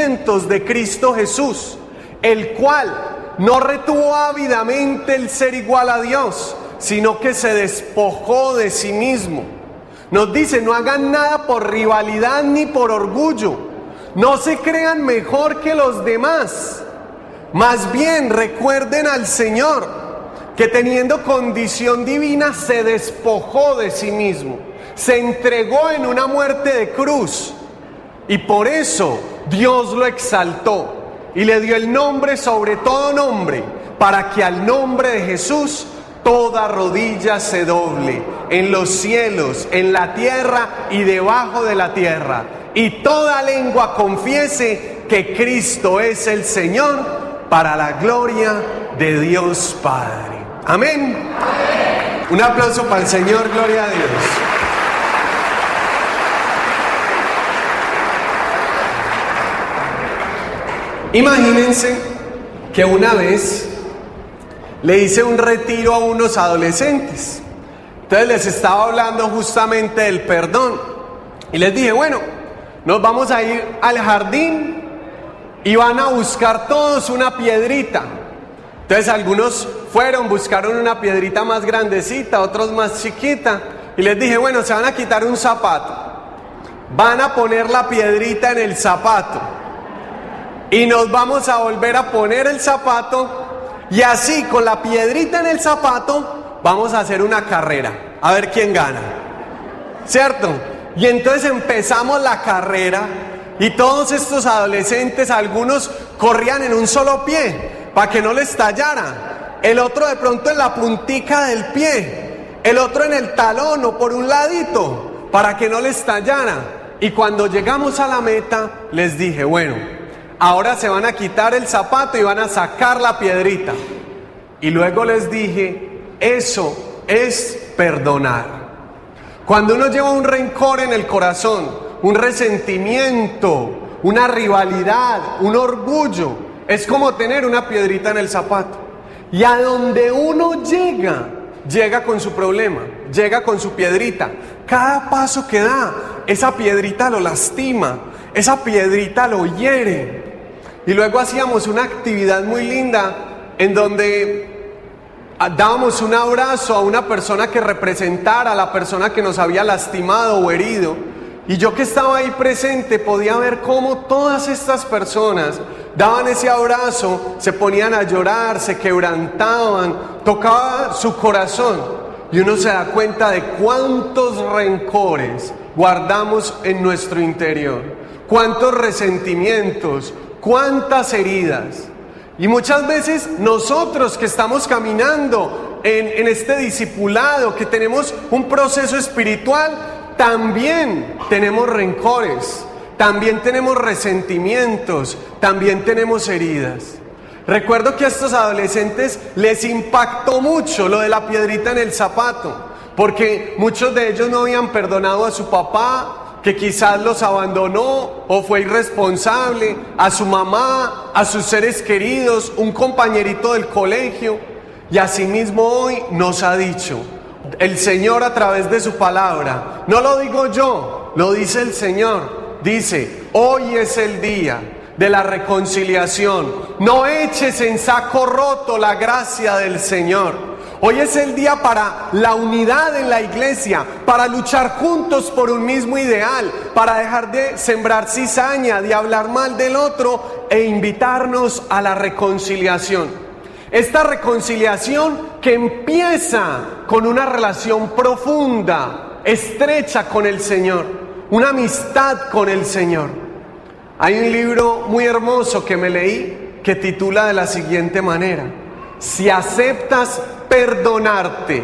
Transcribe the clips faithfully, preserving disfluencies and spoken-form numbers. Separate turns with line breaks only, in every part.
padecimientos de Cristo Jesús, el cual no retuvo ávidamente el ser igual a Dios, sino que se despojó de sí mismo. Nos dice, no hagan nada por rivalidad ni por orgullo, no se crean mejor que los demás, más bien recuerden al Señor, que teniendo condición divina se despojó de sí mismo, se entregó en una muerte de cruz, y por eso Dios lo exaltó y le dio el nombre sobre todo nombre, para que al nombre de Jesús toda rodilla se doble, en los cielos, en la tierra y debajo de la tierra, y toda lengua confiese que Cristo es el Señor, para la gloria de Dios Padre. Amén. Amén. Un aplauso para el Señor, gloria a Dios. Imagínense que una vez le hice un retiro a unos adolescentes. Entonces les estaba hablando justamente del perdón. Y les dije, bueno, nos vamos a ir al jardín y van a buscar todos una piedrita. Entonces algunos fueron, buscaron una piedrita más grandecita, otros más chiquita. Y les dije, bueno, se van a quitar un zapato. Van a poner la piedrita en el zapato. Y nos vamos a volver a poner el zapato. Y así, con la piedrita en el zapato, vamos a hacer una carrera. A ver quién gana. ¿Cierto? Y entonces empezamos la carrera. Y todos estos adolescentes, algunos corrían en un solo pie, para que no les tallara. El otro de pronto en la puntica del pie. El otro en el talón o por un ladito, para que no les tallara. Y cuando llegamos a la meta, les dije, bueno, ahora se van a quitar el zapato y van a sacar la piedrita. Y luego les dije, eso es perdonar. Cuando uno lleva un rencor en el corazón, un resentimiento, una rivalidad, un orgullo, es como tener una piedrita en el zapato. Y a donde uno llega, llega con su problema, llega con su piedrita. Cada paso que da, esa piedrita lo lastima, esa piedrita lo hiere. Y luego hacíamos una actividad muy linda en donde dábamos un abrazo a una persona que representara a la persona que nos había lastimado o herido. Y yo que estaba ahí presente podía ver cómo todas estas personas daban ese abrazo, se ponían a llorar, se quebrantaban, tocaba su corazón. Y uno se da cuenta de cuántos rencores guardamos en nuestro interior, cuántos resentimientos, cuántas heridas. Y muchas veces nosotros que estamos caminando en, en este discipulado, que tenemos un proceso espiritual, también tenemos rencores, también tenemos resentimientos, también tenemos heridas. Recuerdo que a estos adolescentes les impactó mucho lo de la piedrita en el zapato, porque muchos de ellos no habían perdonado a su papá, que quizás los abandonó o fue irresponsable, a su mamá, a sus seres queridos, un compañerito del colegio. Y asimismo hoy nos ha dicho el Señor a través de su palabra, no lo digo yo, lo dice el Señor, dice, hoy es el día de la reconciliación, no eches en saco roto la gracia del Señor. Hoy es el día para la unidad en la iglesia, para luchar juntos por un mismo ideal, para dejar de sembrar cizaña, de hablar mal del otro e invitarnos a la reconciliación. Esta reconciliación que empieza con una relación profunda, estrecha con el Señor, una amistad con el Señor. Hay un libro muy hermoso que me leí que titula de la siguiente manera: si aceptas perdonarte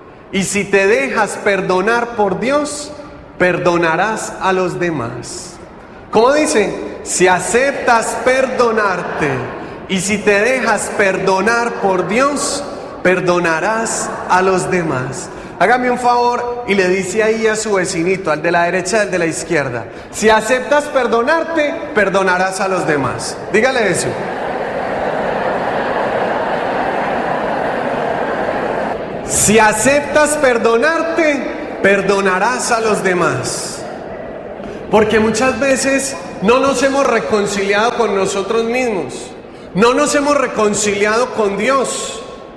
y si te dejas perdonar por Dios, perdonarás a los demás. ¿Cómo dice? Si aceptas perdonarte y si te dejas perdonar por Dios, perdonarás a los demás. Hágame un favor y le dice ahí a su vecinito, al de la derecha y al de la izquierda: si aceptas perdonarte, perdonarás a los demás. Dígale eso. Si aceptas perdonarte, perdonarás a los demás. Porque muchas veces no nos hemos reconciliado con nosotros mismos, no nos hemos reconciliado con Dios,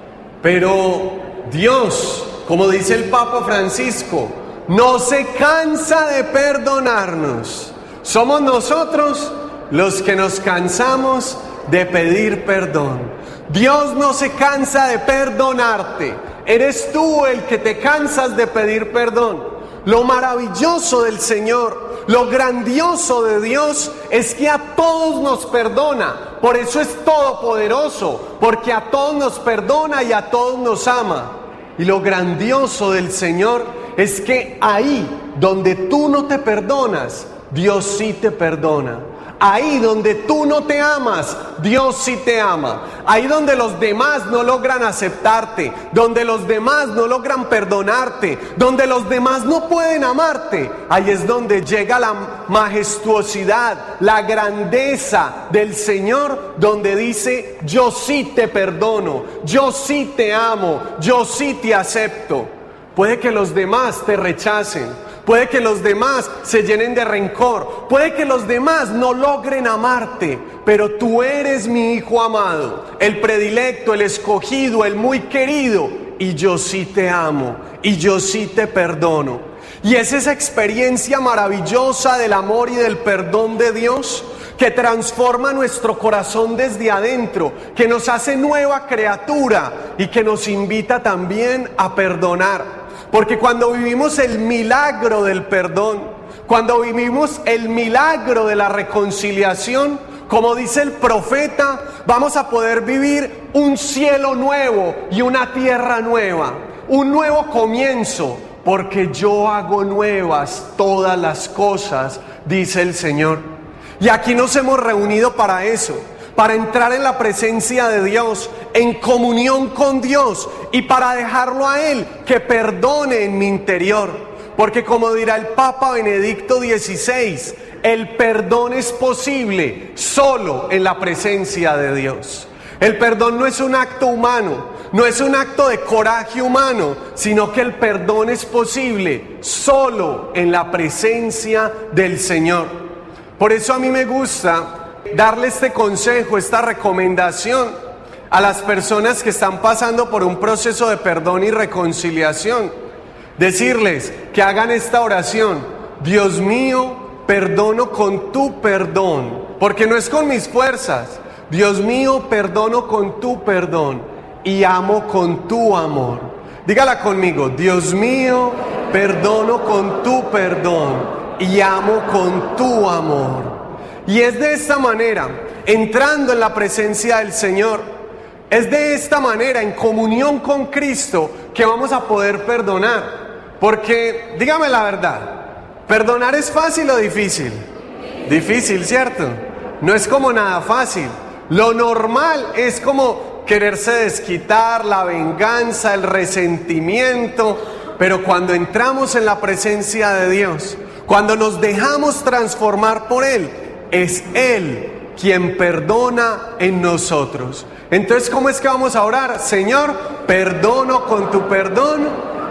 pero Dios, como dice el Papa Francisco, no se cansa de perdonarnos. Somos nosotros los que nos cansamos de pedir perdón. Dios no se cansa de perdonarte. Eres tú el que te cansas de pedir perdón. Lo maravilloso del Señor, lo grandioso de Dios es que a todos nos perdona. Por eso es todopoderoso, porque a todos nos perdona y a todos nos ama. Y lo grandioso del Señor es que ahí donde tú no te perdonas, Dios sí te perdona. Ahí donde tú no te amas, Dios sí te ama. Ahí donde los demás no logran aceptarte, donde los demás no logran perdonarte, donde los demás no pueden amarte, ahí es donde llega la majestuosidad, la grandeza del Señor, donde dice: yo sí te perdono, yo sí te amo, yo sí te acepto. Puede que los demás te rechacen, puede que los demás se llenen de rencor, puede que los demás no logren amarte, pero tú eres mi hijo amado, el predilecto, el escogido, el muy querido, y yo sí te amo, y yo sí te perdono. Y es esa experiencia maravillosa del amor y del perdón de Dios que transforma nuestro corazón desde adentro, que nos hace nueva criatura y que nos invita también a perdonar. Porque cuando vivimos el milagro del perdón, cuando vivimos el milagro de la reconciliación, como dice el profeta, vamos a poder vivir un cielo nuevo y una tierra nueva, un nuevo comienzo, porque yo hago nuevas todas las cosas, dice el Señor. Y aquí nos hemos reunido para eso, para entrar en la presencia de Dios, en comunión con Dios y para dejarlo a Él que perdone en mi interior. Porque como dirá el Papa Benedicto dieciséis, el perdón es posible solo en la presencia de Dios. El perdón no es un acto humano, no es un acto de coraje humano, sino que el perdón es posible solo en la presencia del Señor. Por eso a mí me gusta darle este consejo, esta recomendación a las personas que están pasando por un proceso de perdón y reconciliación. Decirles que hagan esta oración: Dios mío, perdono con tu perdón, porque no es con mis fuerzas. Dios mío, perdono con tu perdón y amo con tu amor. Dígala conmigo: Dios mío, perdono con tu perdón y amo con tu amor. Y es de esta manera, entrando en la presencia del Señor, es de esta manera, en comunión con Cristo, que vamos a poder perdonar. Porque, dígame la verdad, ¿perdonar es fácil o difícil? Difícil, ¿cierto? No es como nada fácil. Lo normal es como quererse desquitar, la venganza, el resentimiento. Pero cuando entramos en la presencia de Dios, cuando nos dejamos transformar por Él, es Él quien perdona en nosotros. Entonces, ¿cómo es que vamos a orar? Señor, perdono con tu perdón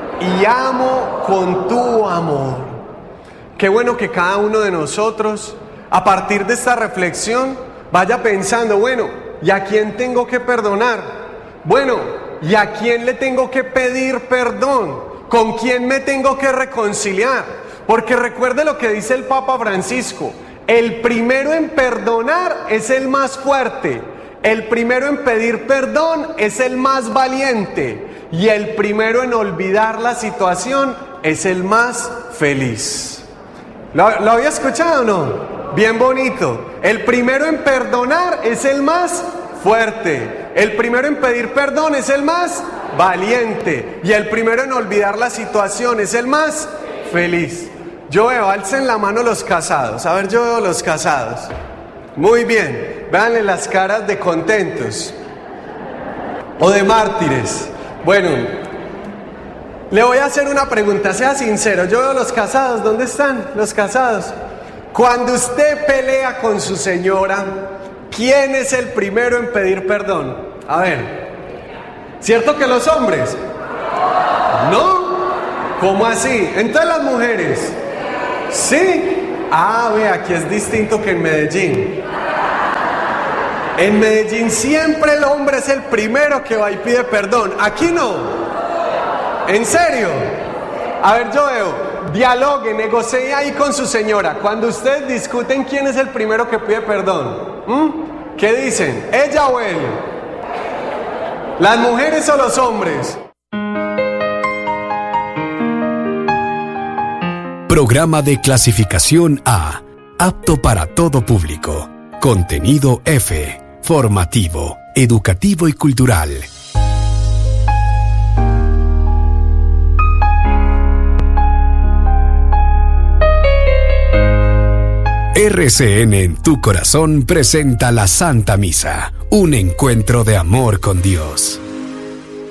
y amo con tu amor. Qué bueno que cada uno de nosotros, a partir de esta reflexión, vaya pensando: bueno, ¿y a quién tengo que perdonar? Bueno, ¿y a quién le tengo que pedir perdón? ¿Con quién me tengo que reconciliar? Porque recuerde lo que dice el Papa Francisco: el primero en perdonar es el más fuerte, el primero en pedir perdón es el más valiente, y el primero en olvidar la situación es el más feliz. ¿Lo, lo había escuchado o no? Bien bonito. El primero en perdonar es el más fuerte, el primero en pedir perdón es el más valiente, y el primero en olvidar la situación es el más feliz. Yo veo, alcen la mano los casados. A ver, yo veo los casados. Muy bien, véanle las caras de contentos o de mártires. Bueno, le voy a hacer una pregunta, sea sincero. Yo veo los casados. ¿Dónde están los casados? Cuando usted pelea con su señora, ¿quién es el primero en pedir perdón? A ver, ¿cierto que los hombres? ¿No? ¿Cómo así? Entonces las mujeres, ¿sí? Ah, ve, aquí es distinto que en Medellín. En Medellín siempre el hombre es el primero que va y pide perdón. Aquí no. ¿En serio? A ver, yo veo, dialogue, negocie ahí con su señora. Cuando ustedes discuten quién es el primero que pide perdón, ¿Mm? ¿Qué dicen? ¿Ella o él? ¿Las mujeres o los hombres?
Programa de clasificación A, apto para todo público. Contenido F, formativo, educativo y cultural. R C N en tu corazón presenta la Santa Misa, un encuentro de amor con Dios.